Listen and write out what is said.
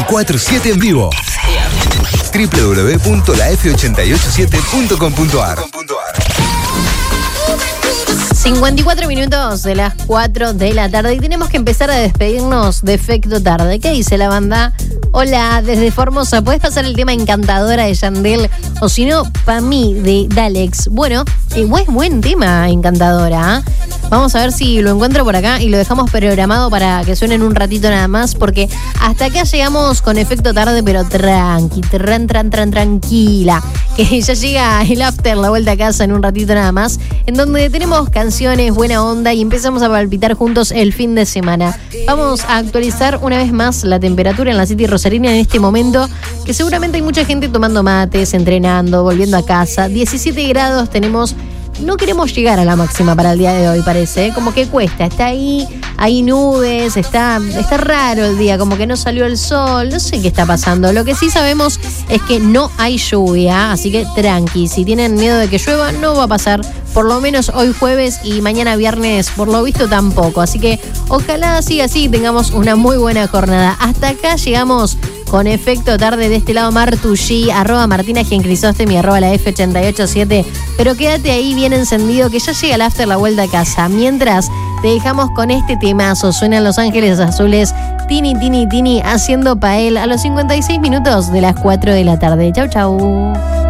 24/7 en vivo. www.laf887.com.ar 54 minutos de las 4 de la tarde y tenemos que empezar a despedirnos de Efecto Tarde. ¿Qué dice la banda? Hola, desde Formosa, ¿puedes pasar el tema Encantadora de Yandel? O si no, Pa' mí, de Dalex. Bueno, es buen tema Encantadora, ¿eh? Vamos a ver si lo encuentro por acá y lo dejamos programado para que suene en un ratito nada más, porque hasta acá llegamos con Efecto Tarde, pero tranquila, que ya llega el after, la vuelta a casa en un ratito nada más, en donde tenemos canciones, buena onda y empezamos a palpitar juntos el fin de semana. Vamos a actualizar una vez más la temperatura en la City Rosarina en este momento, que seguramente hay mucha gente tomando mates, entrenando, volviendo a casa. 17 grados tenemos. No queremos llegar a la máxima para el día de hoy, parece, como que cuesta, está ahí, hay nubes, está raro el día, como que no salió el sol, no sé qué está pasando. Lo que sí sabemos es que no hay lluvia, así que tranqui, si tienen miedo de que llueva, no va a pasar, por lo menos hoy jueves y mañana viernes, por lo visto tampoco, así que ojalá siga así y tengamos una muy buena jornada. Hasta acá llegamos con Efecto Tarde, de este lado Martushi, @MartinaGianCrisóstomi, @la F887. Pero quédate ahí bien encendido que ya llega el after, la vuelta a casa. Mientras te dejamos con este temazo, suenan Los Ángeles Azules, Tini Tini Tini haciendo pa' él a los 56 minutos de las 4 de la tarde. Chau, chau.